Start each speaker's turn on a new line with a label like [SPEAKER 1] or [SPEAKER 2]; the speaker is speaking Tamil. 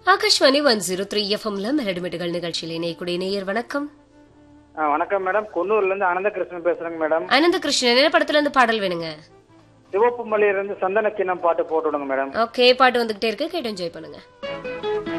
[SPEAKER 1] ஆகாஷ்வாணி 103 எஃப்எம்ல மெலடிமெட்டுகள் நிகழ்ச்சியில் இணையக்கூடிய நேயர் வணக்கம்.
[SPEAKER 2] வணக்கம் மேடம். குன்னூர்ல இருந்து அனந்தகிருஷ்ணன் பேசுறேங்க மேடம்.
[SPEAKER 1] அனந்த கிருஷ்ணன், என்ன படத்துல இருந்து பாடல் வேணுங்க?
[SPEAKER 2] சிவப்பு மலையில இருந்து சந்தன கிண்ணம் பாட்டு போட்டு விடுங்க மேடம்.
[SPEAKER 1] ஓகே, பாட்டு வந்துகிட்டே இருக்கு, கேட்டு என்ஜாய் பண்ணுங்க.